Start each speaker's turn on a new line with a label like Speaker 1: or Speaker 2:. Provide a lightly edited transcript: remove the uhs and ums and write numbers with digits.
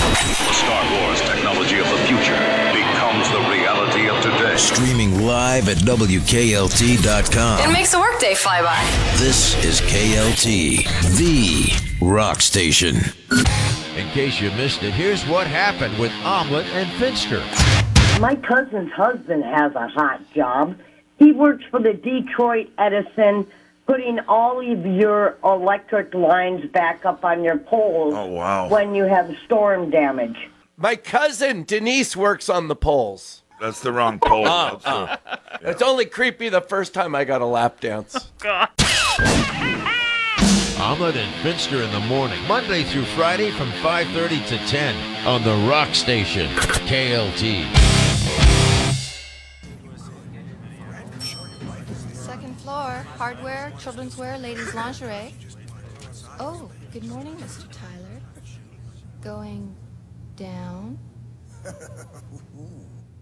Speaker 1: The Star Wars technology of the future becomes the reality of today.
Speaker 2: Streaming live at WKLT.com.
Speaker 3: It makes the workday fly by.
Speaker 2: This is KLT, the rock station.
Speaker 4: In case you missed it, here's what happened with Omelet and Finster.
Speaker 5: My cousin's husband has a hot job. He works for the Detroit Edison, putting all of your electric lines back up on your poles when you have storm damage.
Speaker 6: My cousin Denise works on the poles.
Speaker 7: That's the wrong pole.
Speaker 6: It's only creepy the first time I got a lap dance.
Speaker 4: Omelet and Finster in the morning, Monday through Friday from 5:30 to 10 on the rock station, KLT.
Speaker 8: Second floor, hardware, children's wear, ladies' lingerie. Oh, good morning, Mr. Tyler. Going down.